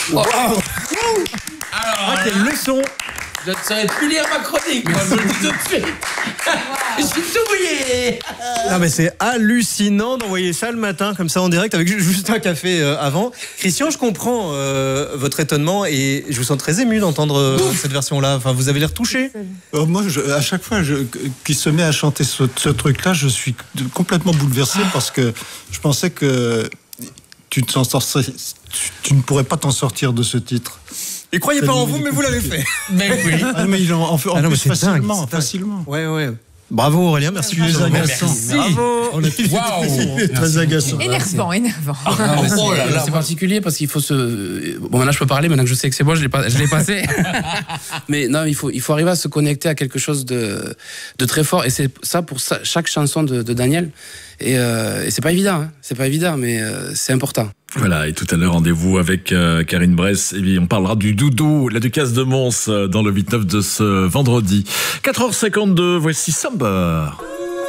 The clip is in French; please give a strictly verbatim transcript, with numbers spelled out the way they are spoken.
Wow. Alors, ah, quelle leçon. Je ne saurais plus lire ma chronique, moi, je le dis tout de suite. Je suis tout mouillé. Non mais c'est hallucinant d'envoyer ça le matin comme ça en direct avec juste un café euh, avant. Christian, je comprends euh, votre étonnement et je vous sens très ému d'entendre euh, cette version-là. Enfin, vous avez l'air touché. Alors moi, je, à chaque fois je, qu'il se met à chanter ce, ce truc-là, je suis complètement bouleversé parce que je pensais que tu, t'en sortais, tu, tu ne pourrais pas t'en sortir de ce titre. Et croyez pas en vous, mais vous l'avez fait. Mais oui. Ah, mais il en, en fait en ah non, plus mais c'est facilement, dingue, c'est facilement. Ouais, ouais. Bravo Aurélien, merci. Tu es agaçant. Merci. Bravo. On est Waouh. très agaçant. Énervant, énervant. Oh, oh là là, c'est particulier parce qu'il faut se. Bon, maintenant je peux parler, maintenant que je sais que c'est moi, je l'ai pas, je l'ai passé. Mais non, il faut, il faut arriver à se connecter à quelque chose de, de très fort. Et c'est ça pour ça, chaque chanson de, de Daniel. Et, euh, et c'est pas évident, hein. C'est pas évident, mais euh, c'est important. Voilà, et tout à l'heure, rendez-vous avec euh, Karine Bress. Et bien, on parlera du doudou, la Ducasse de Mons, euh, dans le huit neuf de ce vendredi. quatre heures cinquante-deux, voici Summer.